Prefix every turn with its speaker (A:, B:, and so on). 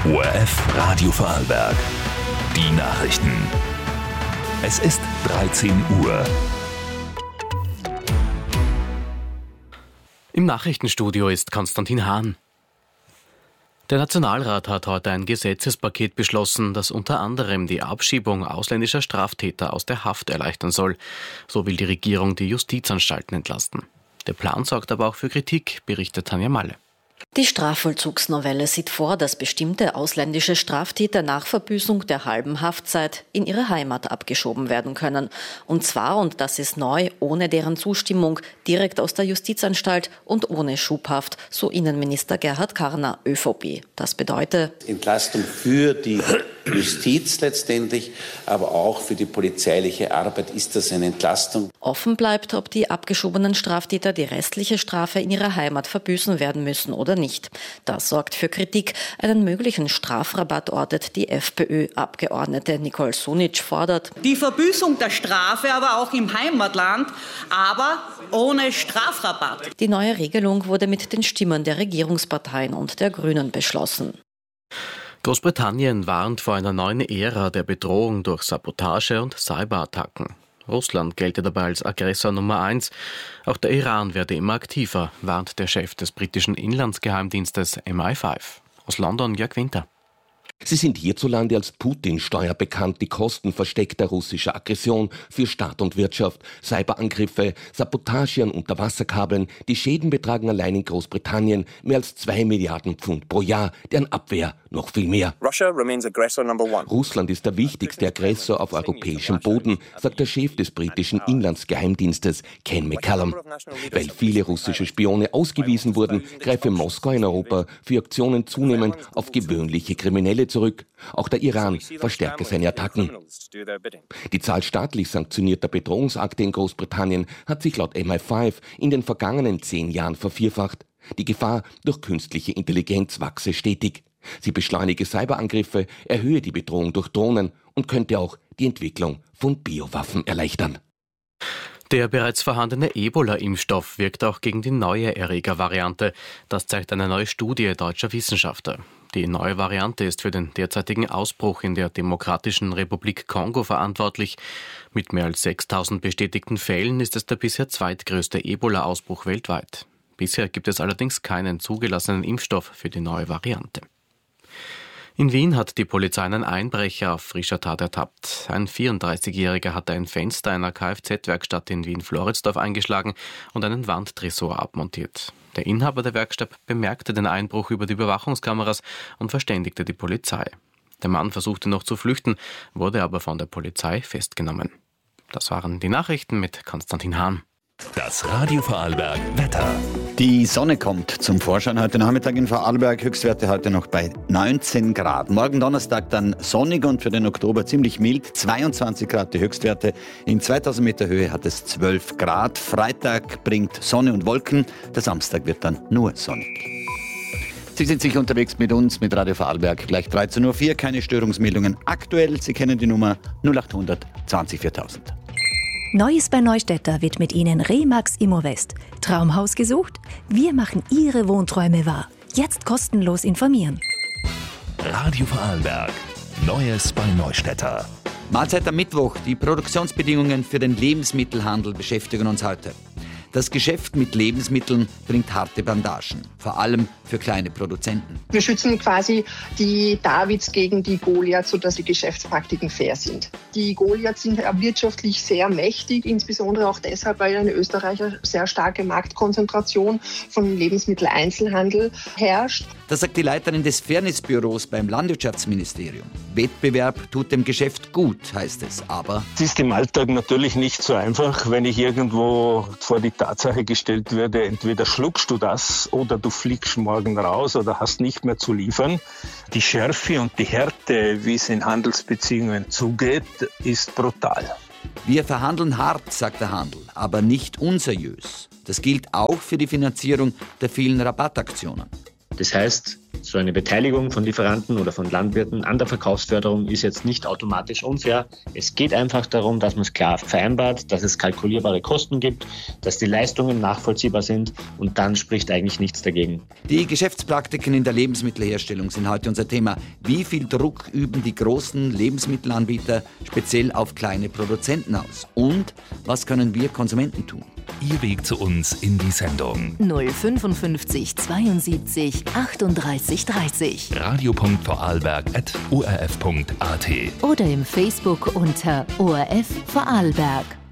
A: ORF Radio Vorarlberg. Die Nachrichten. Es ist 13 Uhr.
B: Im Nachrichtenstudio ist Konstantin Hahn. Der Nationalrat hat heute ein Gesetzespaket beschlossen, das unter anderem die Abschiebung ausländischer Straftäter aus der Haft erleichtern soll. So will die Regierung die Justizanstalten entlasten. Der Plan sorgt aber auch für Kritik, berichtet Tanja Malle.
C: Die Strafvollzugsnovelle sieht vor, dass bestimmte ausländische Straftäter nach Verbüßung der halben Haftzeit in ihre Heimat abgeschoben werden können. Und zwar, und das ist neu, ohne deren Zustimmung, direkt aus der Justizanstalt und ohne Schubhaft, so Innenminister Gerhard Karner, ÖVP. Das bedeutet
D: Entlastung für die Justiz letztendlich, aber auch für die polizeiliche Arbeit ist das eine Entlastung.
C: Offen bleibt, ob die abgeschobenen Straftäter die restliche Strafe in ihrer Heimat verbüßen werden müssen oder nicht. Das sorgt für Kritik. Einen möglichen Strafrabatt ortet die FPÖ-Abgeordnete Nicole Sunic fordert
E: die Verbüßung der Strafe aber auch im Heimatland, aber ohne Strafrabatt.
C: Die neue Regelung wurde mit den Stimmen der Regierungsparteien und der Grünen beschlossen.
B: Großbritannien warnt vor einer neuen Ära der Bedrohung durch Sabotage und Cyberattacken. Russland gelte dabei als Aggressor Nummer 1. Auch der Iran werde immer aktiver, warnt der Chef des britischen Inlandsgeheimdienstes MI5. Aus London Jörg Winter.
F: Sie sind hierzulande als Putin-Steuer bekannt, die Kosten versteckter russischer Aggression für Staat und Wirtschaft, Cyberangriffe, Sabotage an Unterwasserkabeln. Die Schäden betragen allein in Großbritannien mehr als 2 Milliarden Pfund pro Jahr, deren Abwehr noch viel mehr. Russland ist der wichtigste Aggressor auf europäischem Boden, sagt der Chef des britischen Inlandsgeheimdienstes Ken McCallum. Weil viele russische Spione ausgewiesen wurden, greife Moskau in Europa für Aktionen zunehmend auf gewöhnliche Kriminelle zurück. Auch der Iran verstärke seine Attacken. Die Zahl staatlich sanktionierter Bedrohungsakte in Großbritannien hat sich laut MI5 in den vergangenen 10 Jahren vervierfacht. Die Gefahr durch künstliche Intelligenz wachse stetig. Sie beschleunige Cyberangriffe, erhöhe die Bedrohung durch Drohnen und könnte auch die Entwicklung von Biowaffen erleichtern.
B: Der bereits vorhandene Ebola-Impfstoff wirkt auch gegen die neue Erregervariante. Das zeigt eine neue Studie deutscher Wissenschaftler. Die neue Variante ist für den derzeitigen Ausbruch in der Demokratischen Republik Kongo verantwortlich. Mit mehr als 6.000 bestätigten Fällen ist es der bisher zweitgrößte Ebola-Ausbruch weltweit. Bisher gibt es allerdings keinen zugelassenen Impfstoff für die neue Variante. In Wien hat die Polizei einen Einbrecher auf frischer Tat ertappt. Ein 34-Jähriger hatte ein Fenster einer Kfz-Werkstatt in Wien-Floridsdorf eingeschlagen und einen Wandtresor abmontiert. Der Inhaber der Werkstatt bemerkte den Einbruch über die Überwachungskameras und verständigte die Polizei. Der Mann versuchte noch zu flüchten, wurde aber von der Polizei festgenommen. Das waren die Nachrichten mit Konstantin Hahn.
A: Das Radio Vorarlberg Wetter.
G: Die Sonne kommt zum Vorschein heute Nachmittag in Vorarlberg. Höchstwerte heute noch bei 19 Grad. Morgen Donnerstag dann sonnig und für den Oktober ziemlich mild. 22 Grad die Höchstwerte. In 2000 Meter Höhe hat es 12 Grad. Freitag bringt Sonne und Wolken. Der Samstag wird dann nur sonnig. Sie sind sicher unterwegs mit uns, mit Radio Vorarlberg. Gleich 13.04 Uhr, keine Störungsmeldungen aktuell. Sie kennen die Nummer 0800 20 4000.
H: Neues bei Neustädter wird mit Ihnen Remax Immowest. Traumhaus gesucht? Wir machen Ihre Wohnträume wahr. Jetzt kostenlos informieren.
A: Radio Vorarlberg. Neues bei Neustädter.
G: Mahlzeit am Mittwoch. Die Produktionsbedingungen für den Lebensmittelhandel beschäftigen uns heute. Das Geschäft mit Lebensmitteln bringt harte Bandagen, vor allem für kleine Produzenten.
I: Wir schützen quasi die Davids gegen die Goliaths, sodass die Geschäftspraktiken fair sind. Die Goliaths sind wirtschaftlich sehr mächtig, insbesondere auch deshalb, weil in Österreich eine sehr starke Marktkonzentration von Lebensmitteleinzelhandel herrscht.
G: Das sagt die Leiterin des Fairnessbüros beim Landwirtschaftsministerium. Wettbewerb tut dem Geschäft gut, heißt es, aber
J: es ist im Alltag natürlich nicht so einfach, wenn ich irgendwo vor die Tatsache gestellt werde, entweder schluckst du das oder du fliegst morgen raus oder hast nicht mehr zu liefern. Die Schärfe und die Härte, wie es in Handelsbeziehungen zugeht, ist brutal.
G: Wir verhandeln hart, sagt der Handel, aber nicht unseriös. Das gilt auch für die Finanzierung der vielen Rabattaktionen.
K: Das heißt, So eine Beteiligung von Lieferanten oder von Landwirten an der Verkaufsförderung ist jetzt nicht automatisch unfair. Es geht einfach darum, dass man es klar vereinbart, dass es kalkulierbare Kosten gibt, dass die Leistungen nachvollziehbar sind und dann spricht eigentlich nichts dagegen.
G: Die Geschäftspraktiken in der Lebensmittelherstellung sind heute unser Thema. Wie viel Druck üben die großen Lebensmittelanbieter speziell auf kleine Produzenten aus? Und was können wir Konsumenten tun?
A: Ihr Weg zu uns in die Sendung.
H: 055 72 38 30.
A: radio.vorarlberg@orf.at
H: Oder im Facebook unter ORF Vorarlberg.